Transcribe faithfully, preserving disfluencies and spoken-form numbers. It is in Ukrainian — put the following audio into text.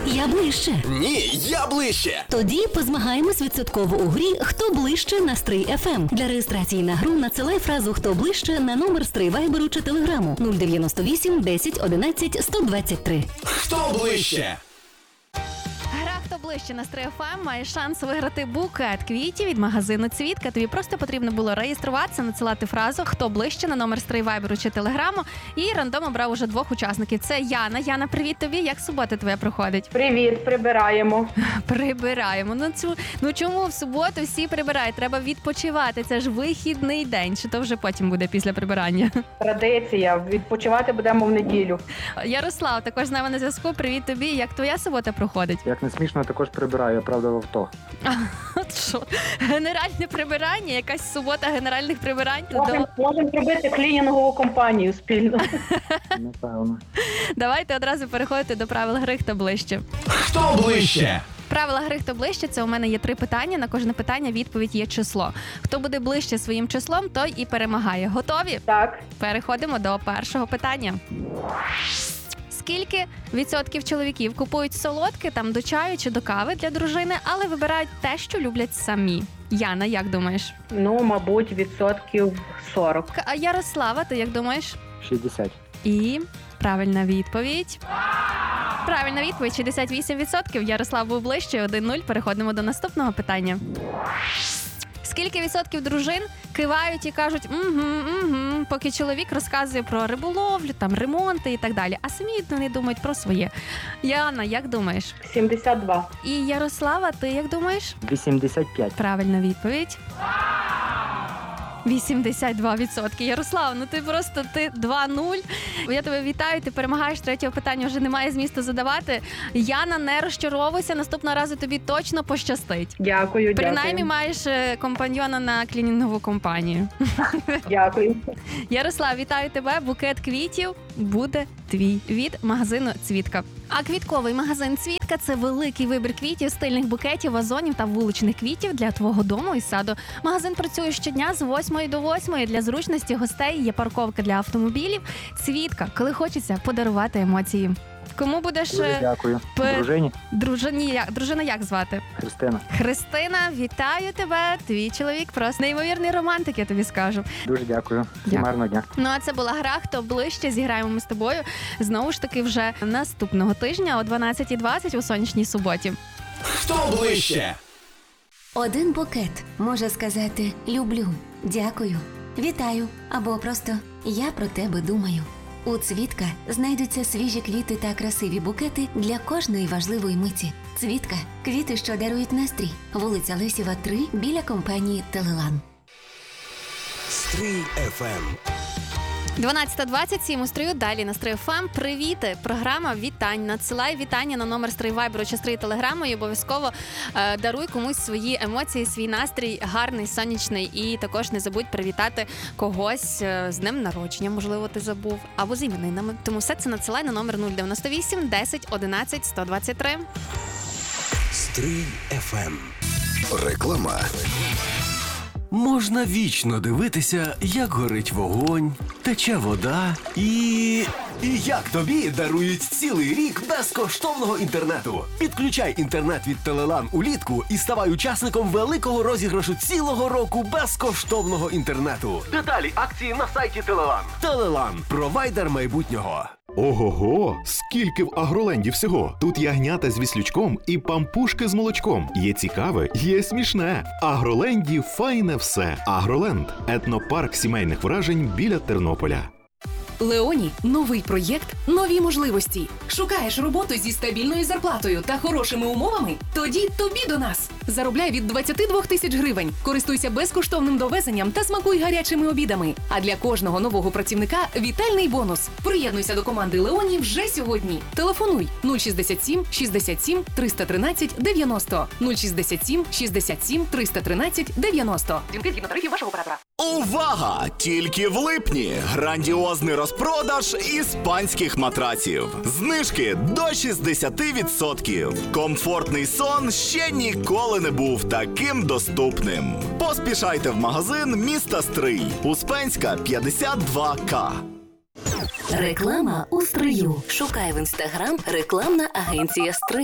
Я ближче. Ні, я ближче. Тоді позмагаємось відсотково у грі «Хто ближче» на Стрий еф ем. Для реєстрації на гру надсилай фразу «Хто ближче» на номер Стрий Вайберу чи Телеграму нуль дев'яносто вісім десять одинадцять сто двадцять три. Хто ближче? Гра «Хто ближче» на Стрий еф ем має шанс виграти букет квітів від магазину «Цвітка». Тобі просто потрібно було реєструватися, надсилати фразу «Хто ближче» на номер Стрий Вайберу чи Телеграму. І рандом обрав уже двох учасників. Це Яна. Яна, привіт тобі. Як субота твоя проходить? Привіт, прибираємо. Прибираємо. Ну, цю, ну чому в суботу всі прибирають? Треба відпочивати. Це ж вихідний день. Чи то вже потім буде після прибирання? Традиція. Відпочивати будемо в неділю. Ярослав, також з нами на зв'язку. Привіт тобі. Як твоя субота проходить? Як не смішно, також прибираю, правда, в авто. А, от що? Генеральне прибирання? Якась субота генеральних прибирань? Можемо можем зробити клінінгову компанію спільно. Напевно. Давайте одразу переходити до правил гри «Хто ближче». Хто ближче? Правила гри «Хто ближче» – це у мене є три питання. На кожне питання відповідь є число. Хто буде ближче своїм числом, той і перемагає. Готові? Так. Переходимо до першого питання. Скільки відсотків чоловіків купують солодке там до чаю чи до кави для дружини, але вибирають те, що люблять самі? Яна, як думаєш? Ну, мабуть, відсотків сорок. А Ярослава, ти як думаєш? шістдесят. І правильна відповідь. Правильна відповідь – шістдесят вісім відсотків. Ярослав був ближче, один нуль. Переходимо до наступного питання. Скільки відсотків дружин кивають і кажуть «угу, угу», поки чоловік розказує про риболовлю, там, ремонти і так далі, а самі вони думають про своє. Яна, як думаєш? сімдесят два. І Ярослава, ти як думаєш? вісімдесят п'ять. Правильна відповідь. вісімдесят два відсотки. Ярослав, ну ти просто ти два нуль. Я тебе вітаю, ти перемагаєш, третього питання вже немає змісту задавати. Яна, не розчаровуйся, наступного разу тобі точно пощастить. Дякую, Принаймні дякую. маєш е, компаньйона на клінінгову компанію. Дякую. Ярослав, вітаю тебе. Букет квітів буде твій від магазину «Цвітка». А квітковий магазин «Цвітка» – це великий вибір квітів, стильних букетів, вазонів та вуличних квітів для твого дому і саду. Магазин працює щодня з восьмої до восьмої. Для зручності гостей є парковка для автомобілів. «Цвітка», коли хочеться подарувати емоції. Кому будеш... Дуже дякую. П... Дружині Дружині, як... Дружина як звати? Христина. Христина, вітаю тебе. Твій чоловік просто неймовірний романтик, я тобі скажу. Дуже дякую. Всім Дякую. гарного дня. Ну, а це була гра «Хто ближче». Зіграємо ми з тобою знову ж таки вже наступного тижня о дванадцятій двадцять у сонячній суботі. Хто ближче? Один букет може сказати «люблю», «дякую», «вітаю» або просто «я про тебе думаю». У «Цвітка» знайдуться свіжі квіти та красиві букети для кожної важливої миті. «Цвітка» – квіти, що дарують настрій. Вулиця Лесєва, три, біля компанії «Телелан». Стрий еф ем. дванадцята двадцять сім у Стрию, далі на Стрий еф ем. Привіти! Програма «Вітань». Надсилай вітання на номер Стрий Вайберу чи Стрий Телеграму і обов'язково е, даруй комусь свої емоції, свій настрій гарний, сонячний. І також не забудь привітати когось е, з днем народження, можливо, ти забув, або з іменинами. Тому все це надсилай на номер нуль дев'яносто вісім десять одинадцять сто двадцять три. Стрий еф ем. Реклама. Можна вічно дивитися, як горить вогонь, тече вода і... І як тобі дарують цілий рік безкоштовного інтернету. Підключай інтернет від Телелан улітку і ставай учасником великого розіграшу цілого року безкоштовного інтернету. Деталі акції на сайті Телелан. Телелан – провайдер майбутнього. Ого-го! Скільки в Агроленді всього! Тут ягнята з віслючком і пампушки з молочком. Є цікаве, є смішне. В Агроленді файне все. Агроленд – етнопарк сімейних вражень біля Тернополя. Леоні – новий проєкт, нові можливості. Шукаєш роботу зі стабільною зарплатою та хорошими умовами? Тоді тобі до нас. Заробляй від двадцяти двох тисяч гривень. Користуйся безкоштовним довезенням та смакуй гарячими обідами. А для кожного нового працівника – вітальний бонус. Приєднуйся до команди Леоні вже сьогодні. Телефонуй нуль шістдесят сім шістдесят сім триста тринадцять дев'яносто. нуль шістдесят сім шістдесят сім триста тринадцять дев'яносто. Дзвінки згідно тарифів вашого оператора. Увага! Тільки в липні грандіозний розпродаж іспанських матраців. Знижки до шістдесят відсотків. Комфортний сон ще ніколи не був таким доступним. Поспішайте в магазин міста Стрий. Успенська, п'ятдесят два ка. Реклама у Стрию. Шукай в інстаграм рекламна агенція «Стрий».